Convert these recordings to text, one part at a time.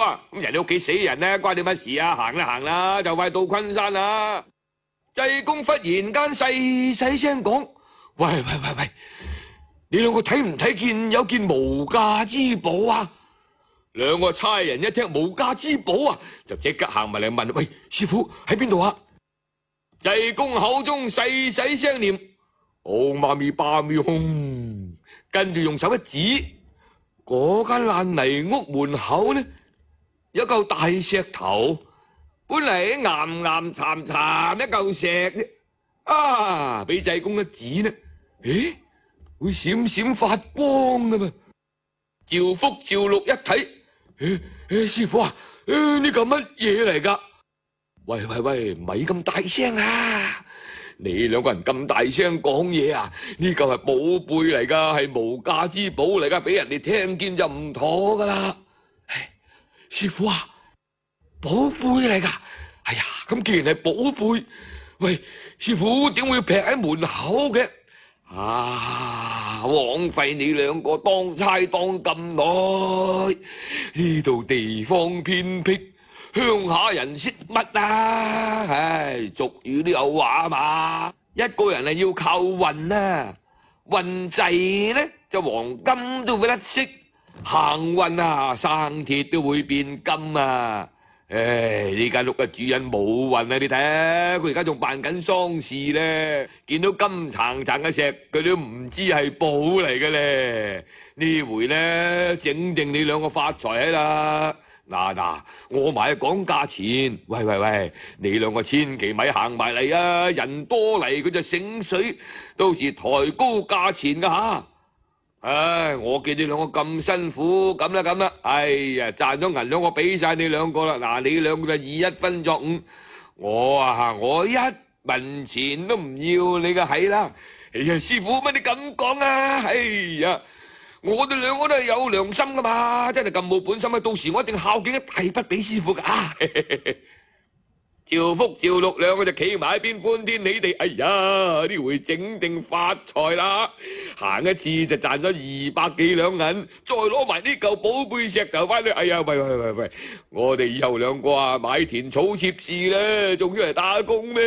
啊，咁人哋屋企死人咧，關你乜事啊？行啦行啦，就快到昆山啦。濟公忽然間細細聲講：喂，你兩個睇唔睇見有件無價之寶啊？兩個差人一聽無價之寶啊，就即刻行埋嚟問：喂，師傅喺邊度啊？濟公口中細細聲念：唵嘛咪叭咪吽，跟住用手一指，嗰間爛泥屋門口呢，有嚿大石頭，本嚟岩岩巉巉一嚿石啫，啊，俾濟公一指呢，咦，會閃閃發光噶嘛？趙福趙祿一睇，師傅啊，呢嚿乜嘢嚟噶？喂，咪咁大聲啊！你兩個人咁大聲講嘢啊？呢嚿係寶貝嚟噶，係無價之寶嚟噶，俾人哋聽見就唔妥噶啦。師傅啊，寶貝嚟噶？哎呀，咁既然係寶貝，喂，師傅點會劈喺門口嘅？啊，枉費你兩個當差當咁耐，呢度地方偏僻，鄉下人識乜啊？唉，俗語都有話嘛，一個人係要靠運啊，運滯呢就黃金都會甩色，行運啊生鐵都會變金啊！唉，呢間屋嘅主人冇運啊！你睇下，佢而家仲辦緊喪事咧，見到金層層嘅石，佢都唔知係寶嚟嘅咧。呢回咧，整定你兩個發財啦！嗱，我埋去講價錢。喂，你兩個千祈咪行埋嚟啊！人多嚟佢就醒水，到時抬高價錢噶吓。唉，我見你兩個咁辛苦，咁啦，哎呀，賺咗銀兩我俾晒你兩個啦，嗱，你兩個就以1分作5，我一文錢都唔要你嘅係啦。哎呀，師傅乜你咁講啊？哎呀，我哋兩個都係有良心噶嘛，真係咁冇本心啊！到時我一定孝敬一大筆俾師傅噶啊！趙福趙祿兩個就企埋一邊歡天喜地，哎呀，呢回整定發財啦！行一次就賺咗200幾兩銀，再攞埋呢嚿寶貝石頭翻去，哎呀，喂，我哋以後兩個啊買田草設事咧，仲要嚟打工咩？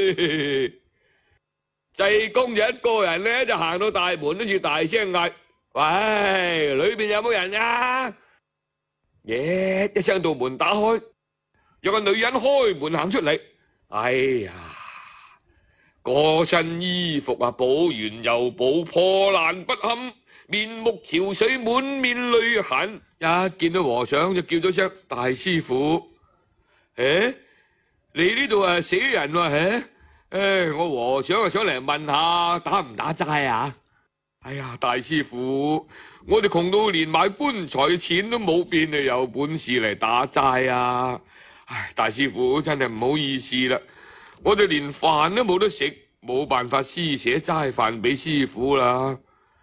濟公就一個人咧，就行到大門，跟住大聲嗌：喂，裏邊有冇人啊？一聲道門打開。有個女人開門行出嚟，哎呀，嗰身衣服啊，補完又補，破爛不堪，面目憔悴，滿面淚痕。一見到和尚就叫咗聲：大師傅，你呢度啊死人喎，我和尚啊想嚟問下打唔打齋啊？哎呀，大師傅，我哋窮到連買棺材錢都冇，邊度有本事嚟打齋啊？唉，大師傅真係唔好意思啦，我哋連飯都冇得食，冇辦法施捨齋飯俾師傅啦。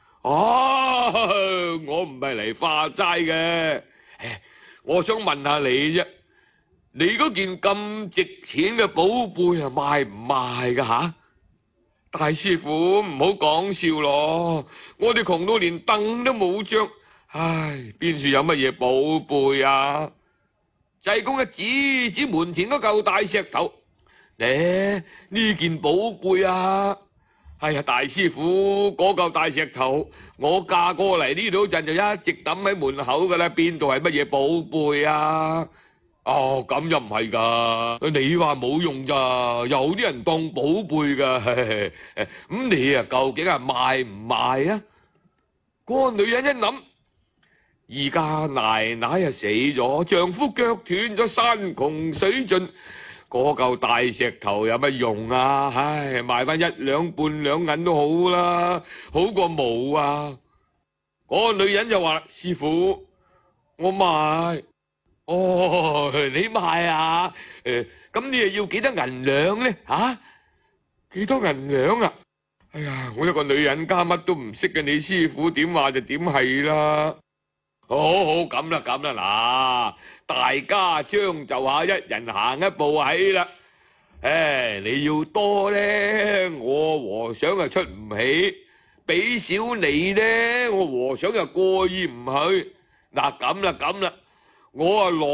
我唔係嚟化齋嘅，我想問下你啫，你嗰件咁值錢嘅寶貝啊賣唔賣噶吓？大師傅唔好講笑咯，我哋窮到連凳都冇張，唉，邊處有乜嘢寶貝啊？濟公一指門前嗰嚿大石頭，呢件寶貝啊！哎呀，大師傅，嗰嚿大石頭，我嫁過嚟呢度陣就一直抌喺門口噶啦，邊度係乜嘢寶貝啊？哦，咁又唔係噶，你話冇用咋？有啲人當寶貝噶，咁你啊究竟係賣唔賣啊？嗰個女人一諗。而家奶奶啊死咗，丈夫腳斷咗，山窮水盡，嗰嚿大石頭有乜用啊？唉，賣翻1兩半兩銀都好啦，好過冇啊！嗰個女人就話：師傅，我賣。哦，你賣啊？咁你又要幾多銀兩呢？吓？幾多銀兩啊？哎呀，我一個女人家乜都唔識嘅，你師傅點話就點係啦。好，咁啦，嗱，大家將就下，一人行一步係啦。你要多咧，我和尚啊出唔起；俾少你咧，我和尚又過意唔去。嗱，咁啦，我啊攞。